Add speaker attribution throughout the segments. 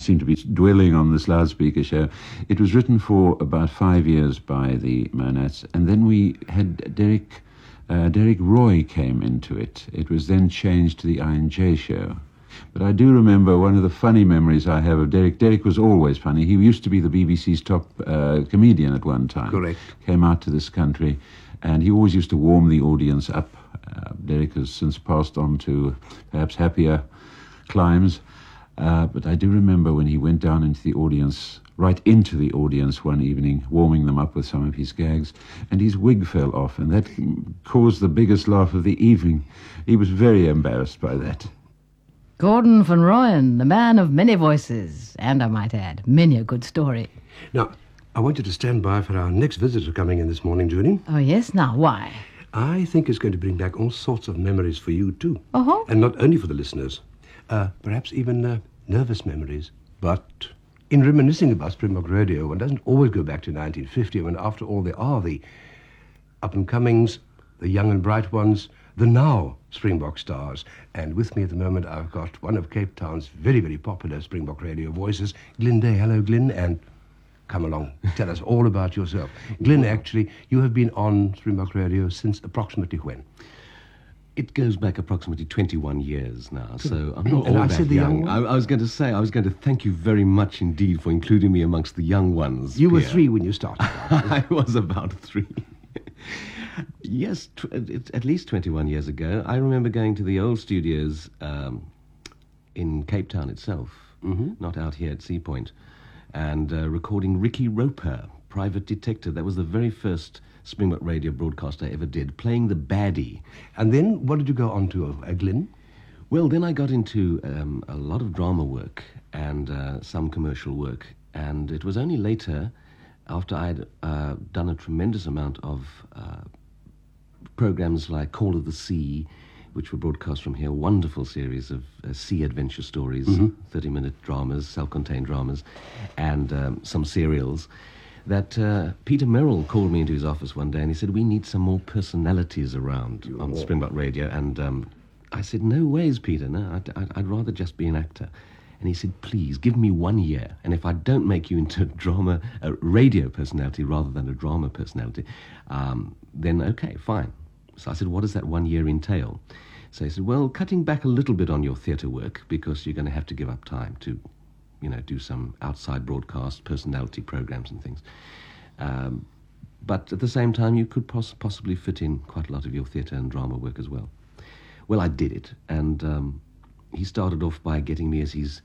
Speaker 1: seem to be dwelling on this loudspeaker show. It was written for about 5 years by the Monads, and then we had Derek Roy came into it. It was then changed to the I&J show. But I do remember one of the funny memories I have of Derek. Derek was always funny. He used to be the BBC's top comedian at one time.
Speaker 2: Correct.
Speaker 1: Came out to this country, and he always used to warm the audience up. Derek has since passed on to perhaps happier climes. But I do remember when he went down into the audience, right into the audience one evening, warming them up with some of his gags, and his wig fell off, and that caused the biggest laugh of the evening. He was very embarrassed by that.
Speaker 3: Gordon van Rooyen, the man of many voices, and I might add, many a good story.
Speaker 2: Now, I want you to stand by for our next visitor coming in this morning, Judy.
Speaker 3: Oh, yes? Now, why?
Speaker 2: I think it's going to bring back all sorts of memories for you, too.
Speaker 3: Uh-huh.
Speaker 2: And not only for the listeners. Perhaps even nervous memories. But in reminiscing about Springbok Radio, one doesn't always go back to 1950, when after all there are the up-and-comings, the young and bright ones, the now Springbok stars. And with me at the moment, I've got one of Cape Town's very, very popular Springbok Radio voices, Glyn Day. Hello, Glyn, and come along, tell us all about yourself. Glyn, actually, you have been on Springbok Radio since approximately when?
Speaker 4: It goes back approximately 21 years now, so I'm not
Speaker 2: And
Speaker 4: all
Speaker 2: I
Speaker 4: that
Speaker 2: said the young one?
Speaker 4: I was going to thank you very much indeed for including me amongst the young ones.
Speaker 2: You were
Speaker 4: Pierre.
Speaker 2: 3 when you started.
Speaker 4: I was about 3. Yes, at least 21 years ago. I remember going to the old studios in Cape Town itself, not out here at Sea Point, and recording Ricky Roper, Private Detective. That was the very first Springbok Radio broadcast I ever did, playing the baddie.
Speaker 2: And then what did you go on to, Glyn?
Speaker 4: Well, then I got into a lot of drama work and some commercial work. And it was only later, after I'd done a tremendous amount of programs like Call of the Sea, which were broadcast from here, wonderful series of sea adventure stories, 30-minute dramas, self-contained dramas, and some serials, that Peter Merrill called me into his office one day and he said, we need some more personalities around on Springbok Radio. And I said, no ways, Peter, no, I'd rather just be an actor. And he said, please, give me 1 year, and if I don't make you into a radio personality rather than a drama personality, then okay, fine. So I said, what does that 1 year entail? So he said, well, cutting back a little bit on your theatre work, because you're going to have to give up time to, do some outside broadcast personality programs and things. But at the same time, you could possibly fit in quite a lot of your theatre and drama work as well. Well, I did it, and he started off by getting me as his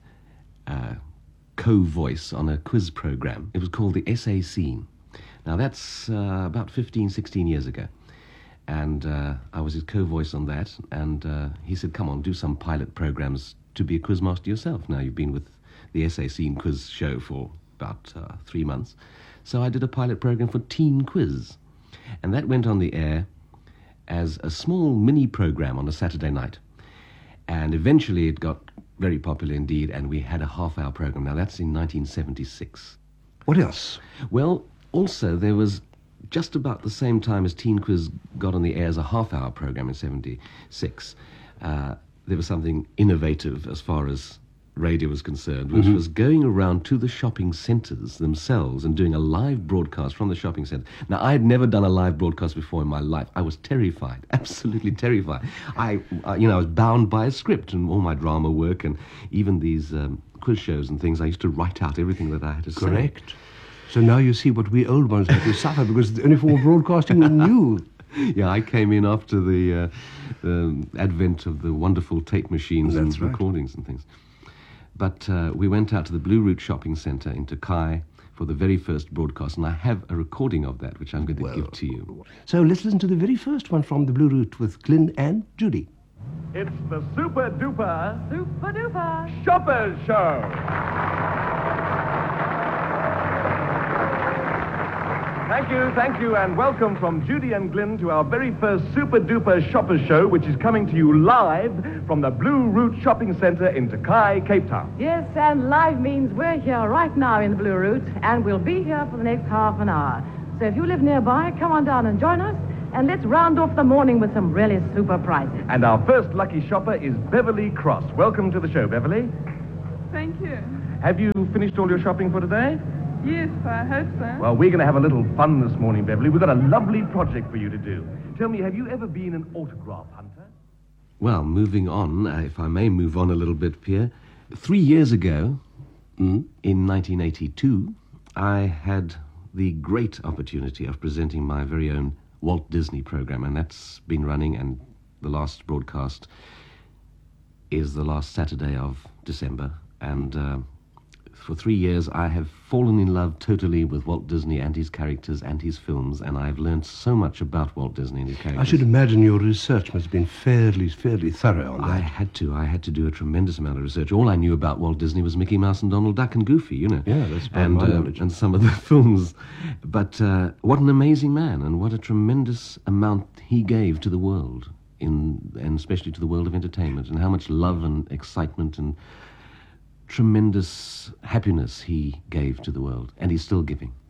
Speaker 4: co-voice on a quiz program. It was called the SA Scene. Now, that's about 15, 16 years ago. And I was his co-voice on that, and he said, come on, do some pilot programs to be a quizmaster yourself. Now, you've been with the SA Scene quiz show for about 3 months. So I did a pilot program for Teen Quiz. And that went on the air as a small mini program on a Saturday night. And eventually it got very popular indeed, and we had a half-hour program. Now, that's in 1976.
Speaker 2: What else?
Speaker 4: Well, also, there was just about the same time as Teen Quiz got on the air as a half-hour program in 76, there was something innovative as far as radio was concerned, which was going around to the shopping centres themselves and doing a live broadcast from the shopping centre. Now, I had never done a live broadcast before in my life. I was terrified, absolutely terrified. I was bound by a script, and all my drama work and even these quiz shows and things, I used to write out everything that I had to say.
Speaker 2: Correct. So now you see what we old ones had to suffer, because it's the only form of broadcasting we knew.
Speaker 4: Yeah, I came in after the advent of the wonderful tape machines and recordings and things. But we went out to the Blue Route Shopping Centre in Tokai for the very first broadcast, and I have a recording of that, which I'm going to give to you.
Speaker 2: So let's listen to the very first one from the Blue Route with Glyn and Judy.
Speaker 5: It's the Super Duper
Speaker 3: Shoppers
Speaker 5: Show. Thank you, and welcome from Judy and Glyn to our very first Super Duper Shoppers Show, which is coming to you live from the Blue Route Shopping Centre in Tokai, Cape Town.
Speaker 3: Yes, and live means we're here right now in the Blue Route, and we'll be here for the next half an hour. So if you live nearby, come on down and join us, and let's round off the morning with some really super prizes.
Speaker 5: And our first lucky shopper is Beverly Cross. Welcome to the show, Beverly.
Speaker 6: Thank you.
Speaker 5: have you finished all your shopping for today?
Speaker 6: Yes, I hope so.
Speaker 5: Well, we're going to have a little fun this morning, Beverly. We've got a lovely project for you to do. Tell me, have you ever been an autograph hunter?
Speaker 4: Well, moving on, if I may move on a little bit, Pierre. 3 years ago, in 1982, I had the great opportunity of presenting my very own Walt Disney program, and that's been running, and the last broadcast is the last Saturday of December, and for 3 years I have fallen in love totally with Walt Disney and his characters and his films, and I've learned so much about Walt Disney and his characters.
Speaker 2: I should imagine your research must have been fairly thorough on that.
Speaker 4: I had to do a tremendous amount of research. All I knew about Walt Disney was Mickey Mouse and Donald Duck and Goofy, you know.
Speaker 2: Yeah, that's about my knowledge.
Speaker 4: And some of the films. But what an amazing man, and what a tremendous amount he gave to the world, and especially to the world of entertainment, and how much love and excitement and tremendous happiness he gave to the world, and he's still giving.